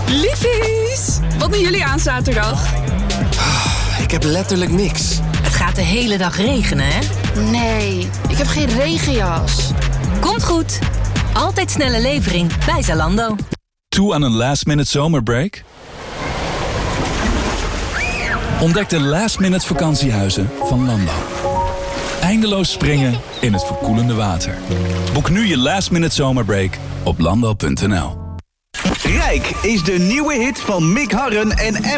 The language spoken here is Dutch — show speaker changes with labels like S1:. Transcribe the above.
S1: Liefies, wat doen jullie aan zaterdag?
S2: Ik heb letterlijk niks.
S3: Het gaat de hele dag regenen, hè?
S1: Nee, ik heb geen regenjas.
S3: Komt goed. Altijd snelle levering bij Zalando.
S4: Toe aan een last-minute zomerbreak? Ontdek de last-minute vakantiehuizen van Lando. Eindeloos springen in het verkoelende water. Boek nu je last-minute zomerbreak op lando.nl.
S5: Rijk is de nieuwe hit van Mick Harren en